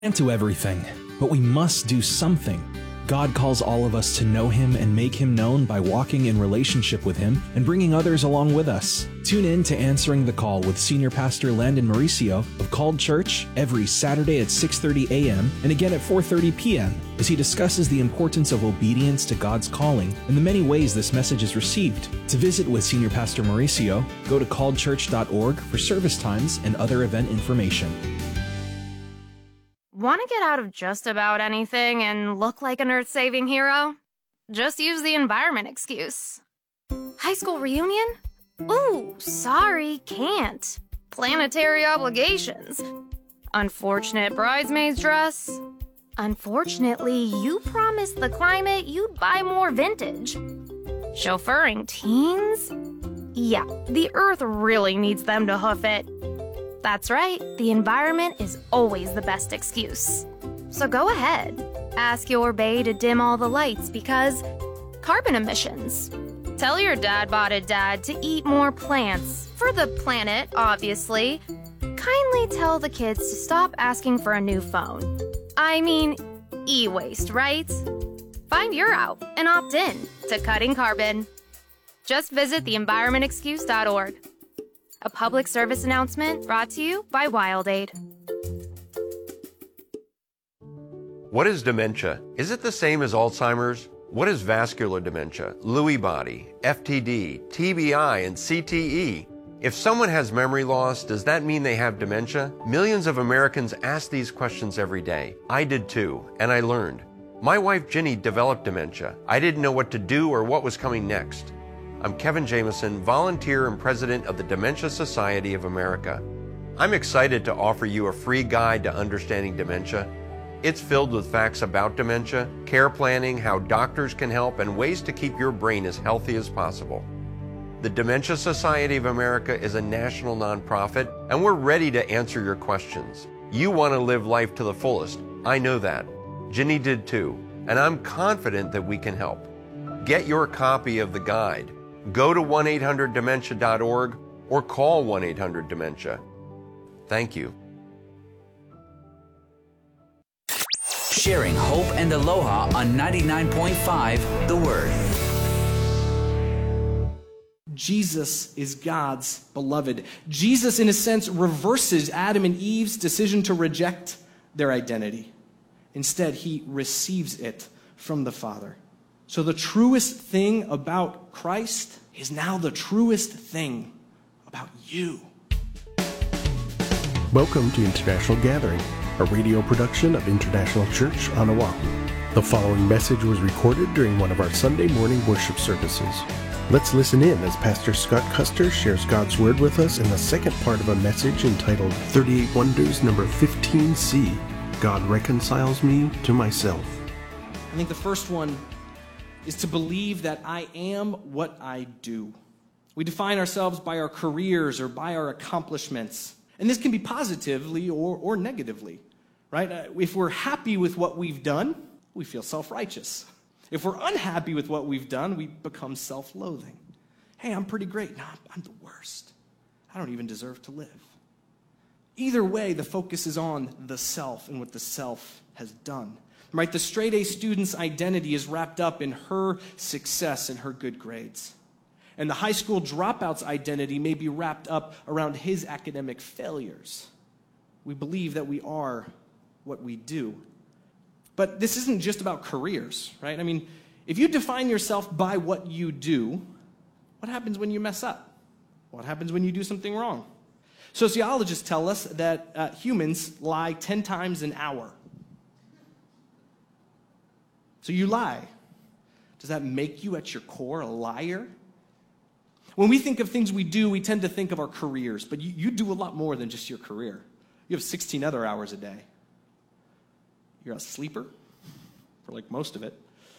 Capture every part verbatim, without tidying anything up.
Can't do everything, but we must do something. God calls all of us to know Him and make Him known by walking in relationship with Him and bringing others along with us. Tune in to Answering the Call with Senior Pastor Landon Mauricio of Called Church every Saturday at six thirty a.m. and again at four thirty p.m. as he discusses the importance of obedience to God's calling and the many ways this message is received. To visit with Senior Pastor Mauricio, go to called church dot org for service times and other event information. Want to get out of just about anything and look like an earth-saving hero? Just use the environment excuse. High school reunion? Ooh, sorry, can't. Planetary obligations. Unfortunate bridesmaid's dress. Unfortunately, you promised the climate you'd buy more vintage. Chauffeuring teens? Yeah, the earth really needs them to hoof it. That's right, the environment is always the best excuse. So go ahead, ask your bae to dim all the lights because carbon emissions. Tell your dad-botted dad to eat more plants, for the planet, obviously. Kindly tell the kids to stop asking for a new phone. I mean, e-waste, right? Find your out and opt in to cutting carbon. Just visit the environment excuse dot org. A public service announcement brought to you by WildAid. What is dementia? Is it the same as Alzheimer's? What is vascular dementia, Lewy body, F T D, T B I, and C T E? If someone has memory loss, does that mean they have dementia? Millions of Americans ask these questions every day. I did too, and I learned. My wife Ginny developed dementia. I didn't know what to do or what was coming next. I'm Kevin Jameson, volunteer and president of the Dementia Society of America. I'm excited to offer you a free guide to understanding dementia. It's filled with facts about dementia, care planning, how doctors can help, and ways to keep your brain as healthy as possible. The Dementia Society of America is a national nonprofit, and we're ready to answer your questions. You want to live life to the fullest. I know that. Ginny did too, and I'm confident that we can help. Get your copy of the guide. Go to one eight hundred dementia dot org or call one eight hundred dementia. Thank you. Sharing hope and aloha on ninety-nine point five The Word. Jesus is God's beloved. Jesus, in a sense, reverses Adam and Eve's decision to reject their identity. Instead, he receives it from the Father. So the truest thing about Christ is now the truest thing about you. Welcome to International Gathering, a radio production of International Church on Oahu. The following message was recorded during one of our Sunday morning worship services. Let's listen in as Pastor Scott Custer shares God's Word with us in the second part of a message entitled thirty-eight Wonders, number fifteen C, God Reconciles Me to Myself. I think the first one is to believe that I am what I do. We define ourselves by our careers or by our accomplishments. And this can be positively or, or negatively, right? Uh, if we're happy with what we've done, we feel self-righteous. If we're unhappy with what we've done, we become self-loathing. Hey, I'm pretty great. No, I'm, I'm the worst. I don't even deserve to live. Either way, the focus is on the self and what the self has done. Right, the straight-A student's identity is wrapped up in her success and her good grades. And the high school dropout's identity may be wrapped up around his academic failures. We believe that we are what we do. But this isn't just about careers, right? I mean, if you define yourself by what you do, what happens when you mess up? What happens when you do something wrong? Sociologists tell us that uh, humans lie ten times an hour. So you lie. Does that make you at your core a liar? When we think of things we do, we tend to think of our careers, but you, you do a lot more than just your career. You have sixteen other hours a day. You're a sleeper, for like most of it.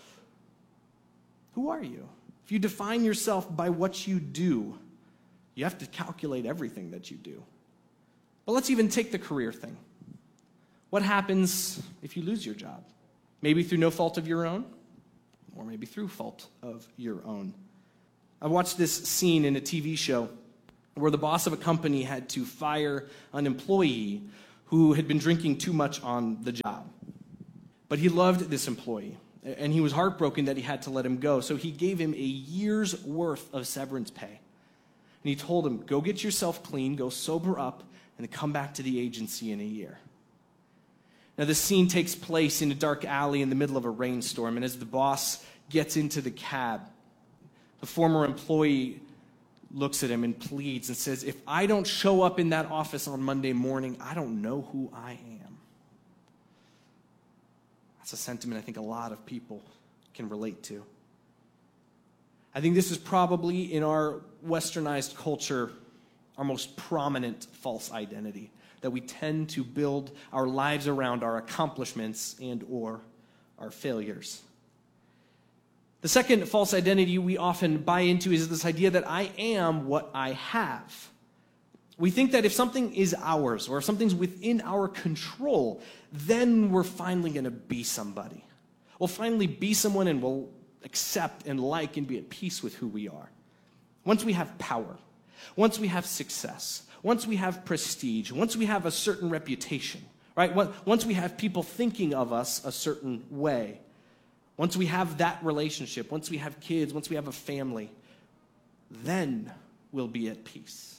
Who are you? If you define yourself by what you do, you have to calculate everything that you do. But let's even take the career thing. What happens if you lose your job? Maybe through no fault of your own, or maybe through fault of your own. I watched this scene in a T V show where the boss of a company had to fire an employee who had been drinking too much on the job. But he loved this employee, and he was heartbroken that he had to let him go, so he gave him a year's worth of severance pay. And he told him, go get yourself clean, go sober up, and then come back to the agency in a year. Now, the scene takes place in a dark alley in the middle of a rainstorm, and as the boss gets into the cab, the former employee looks at him and pleads and says, if I don't show up in that office on Monday morning, I don't know who I am. That's a sentiment I think a lot of people can relate to. I think this is probably, in our westernized culture, our most prominent false identity, that we tend to build our lives around our accomplishments and or our failures. The second false identity we often buy into is this idea that I am what I have. We think that if something is ours or if something's within our control, then we're finally going to be somebody. We'll finally be someone and we'll accept and like and be at peace with who we are. Once we have power, once we have success, once we have prestige, once we have a certain reputation, right? Once we have people thinking of us a certain way, once we have that relationship, once we have kids, once we have a family, then we'll be at peace.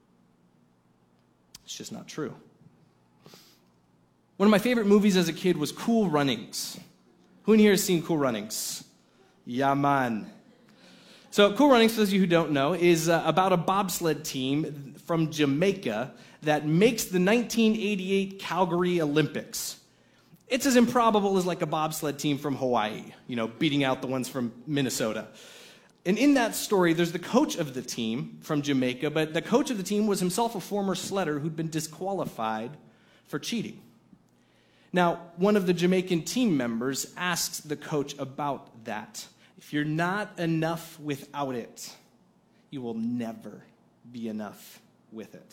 It's just not true. One of my favorite movies as a kid was Cool Runnings. Who in here has seen Cool Runnings? Yeah, man. So Cool Runnings, for those of you who don't know, is uh, about a bobsled team from Jamaica that makes the nineteen eighty-eight Calgary Olympics. It's as improbable as like a bobsled team from Hawaii, you know, beating out the ones from Minnesota. And in that story, there's the coach of the team from Jamaica, but the coach of the team was himself a former sledder who'd been disqualified for cheating. Now, one of the Jamaican team members asks the coach about that. If you're not enough without it, you will never be enough with it.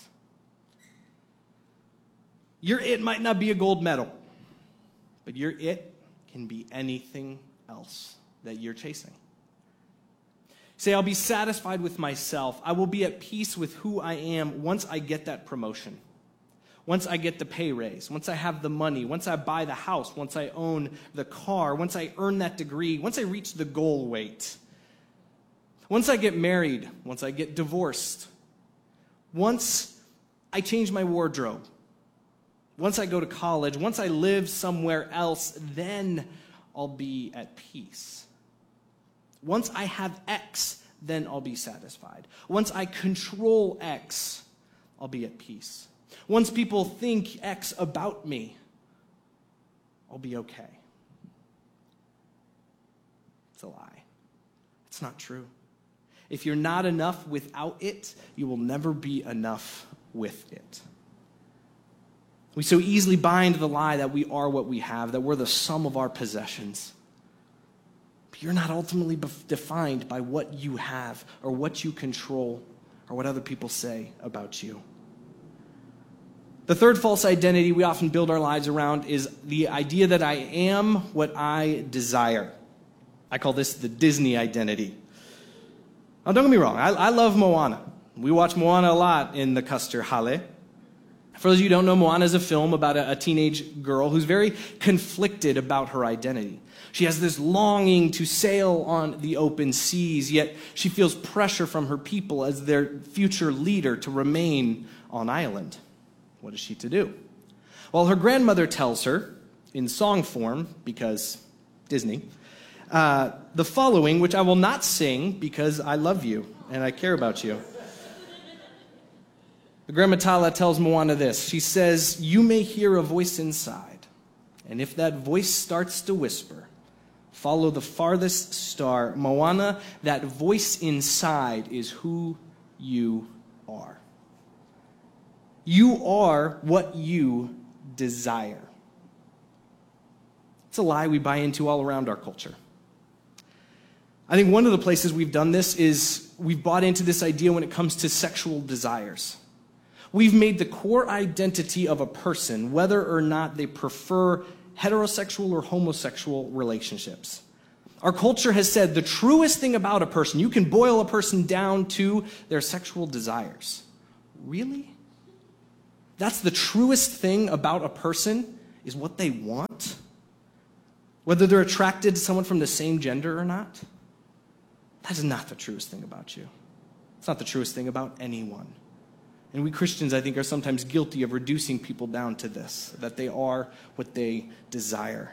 Your it might not be a gold medal, but your it can be anything else that you're chasing. Say, I'll be satisfied with myself. I will be at peace with who I am once I get that promotion. Once I get the pay raise, once I have the money, once I buy the house, once I own the car, once I earn that degree, once I reach the goal weight, once I get married, once I get divorced, once I change my wardrobe, once I go to college, once I live somewhere else, then I'll be at peace. Once I have X, then I'll be satisfied. Once I control X, I'll be at peace. Once people think X about me, I'll be okay. It's a lie. It's not true. If you're not enough without it, you will never be enough with it. We so easily buy into the lie that we are what we have, that we're the sum of our possessions. But you're not ultimately bef- defined by what you have or what you control or what other people say about you. The third false identity we often build our lives around is the idea that I am what I desire. I call this the Disney identity. Now, don't get me wrong. I, I love Moana. We watch Moana a lot in the Custer Hale. For those of you who don't know, Moana is a film about a, a teenage girl who's very conflicted about her identity. She has this longing to sail on the open seas, yet she feels pressure from her people as their future leader to remain on island. What is she to do? Well, her grandmother tells her, in song form, because Disney, uh, the following, which I will not sing because I love you and I care about you. The Grandma Tala tells Moana this. She says, you may hear a voice inside, and if that voice starts to whisper, follow the farthest star. Moana, that voice inside is who you are. You are what you desire. It's a lie we buy into all around our culture. I think one of the places we've done this is we've bought into this idea when it comes to sexual desires. We've made the core identity of a person, whether or not they prefer heterosexual or homosexual relationships. Our culture has said the truest thing about a person, you can boil a person down to their sexual desires. Really? That's the truest thing about a person, is what they want. Whether they're attracted to someone from the same gender or not. That is not the truest thing about you. It's not the truest thing about anyone. And we Christians, I think, are sometimes guilty of reducing people down to this, that they are what they desire.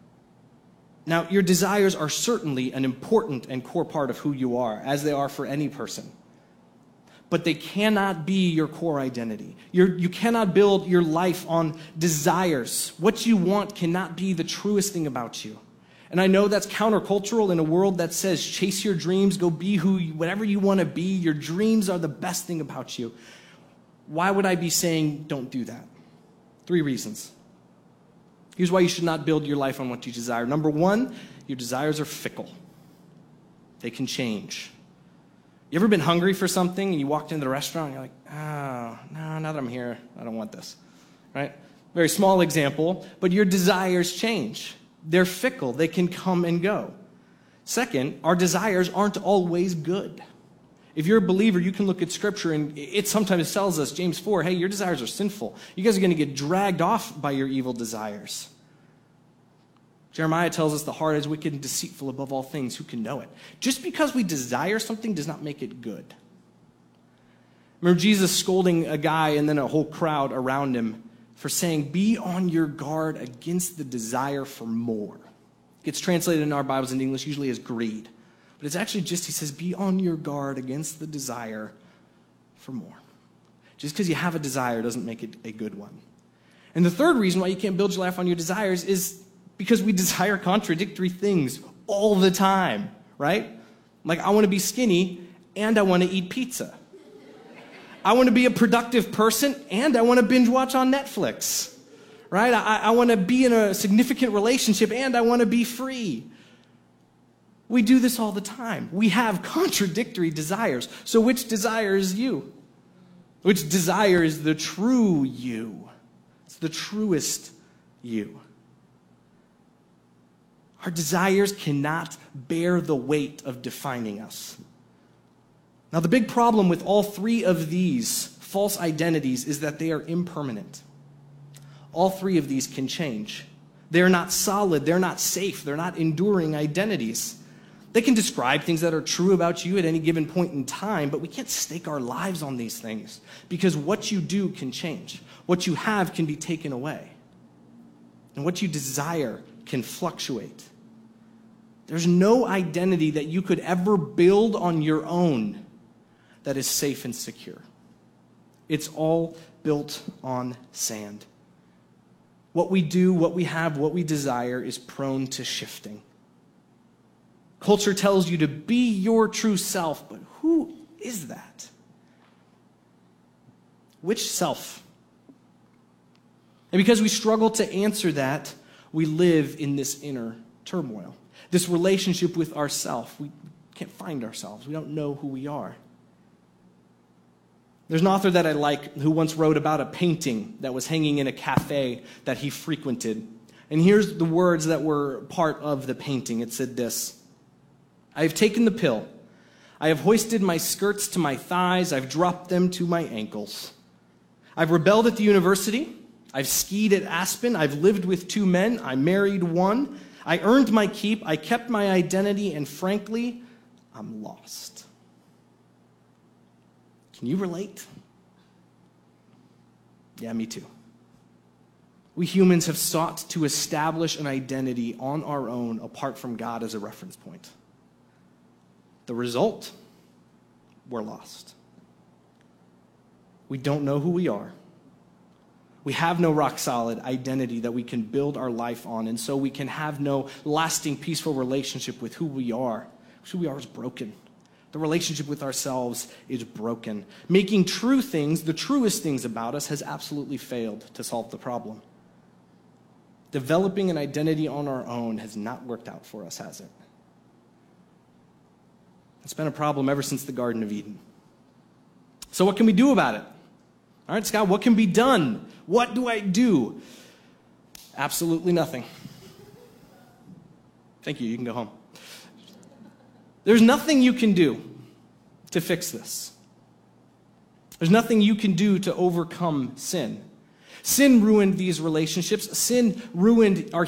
Now, your desires are certainly an important and core part of who you are, as they are for any person. But they cannot be your core identity. You're, you cannot build your life on desires. What you want cannot be the truest thing about you. And I know that's countercultural in a world that says, chase your dreams, go be who, you, whatever you want to be. Your dreams are the best thing about you. Why would I be saying don't do that? Three reasons. Here's why you should not build your life on what you desire. Number one, your desires are fickle. They can change. You ever been hungry for something and you walked into the restaurant and you're like, oh, no, now that I'm here, I don't want this, right? Very small example, but your desires change. They're fickle. They can come and go. Second, our desires aren't always good. If you're a believer, you can look at Scripture, and it sometimes tells us, James four, hey, your desires are sinful. You guys are going to get dragged off by your evil desires. Jeremiah tells us the heart is wicked and deceitful above all things. Who can know it? Just because we desire something does not make it good. Remember Jesus scolding a guy and then a whole crowd around him for saying, be on your guard against the desire for more. It gets translated in our Bibles in English usually as greed. But it's actually just, he says, be on your guard against the desire for more. Just because you have a desire doesn't make it a good one. And the third reason why you can't build your life on your desires is because we desire contradictory things all the time, right? Like, I want to be skinny and I want to eat pizza. I want to be a productive person and I want to binge watch on Netflix, right? I, I want to be in a significant relationship and I want to be free. We do this all the time. We have contradictory desires. So which desire is you? Which desire is the true you? It's the truest you. Our desires cannot bear the weight of defining us. Now, the big problem with all three of these false identities is that they are impermanent. All three of these can change. They're not solid. They're not safe. They're not enduring identities. They can describe things that are true about you at any given point in time, but we can't stake our lives on these things because what you do can change. What you have can be taken away. And what you desire can fluctuate. There's no identity that you could ever build on your own that is safe and secure. It's all built on sand. What we do, what we have, what we desire is prone to shifting. Culture tells you to be your true self, but who is that? Which self? And because we struggle to answer that, we live in this inner turmoil. This relationship with ourself. We can't find ourselves. We don't know who we are. There's an author that I like who once wrote about a painting that was hanging in a cafe that he frequented. And here's the words that were part of the painting. It said this: I have taken the pill. I have hoisted my skirts to my thighs. I've dropped them to my ankles. I've rebelled at the university. I've skied at Aspen. I've lived with two men. I married one. I earned my keep. I kept my identity. And frankly, I'm lost. Can you relate? Yeah, me too. We humans have sought to establish an identity on our own apart from God as a reference point. The result? We're lost. We don't know who we are. We have no rock-solid identity that we can build our life on, and so we can have no lasting, peaceful relationship with who we are. Who we are is broken. The relationship with ourselves is broken. Making true things, the truest things about us, has absolutely failed to solve the problem. Developing an identity on our own has not worked out for us, has it? It's been a problem ever since the Garden of Eden. So what can we do about it? All right, Scott, what can be done? What do I do? Absolutely nothing. Thank you. You can go home. There's nothing you can do to fix this. There's nothing you can do to overcome sin. Sin ruined these relationships. Sin ruined our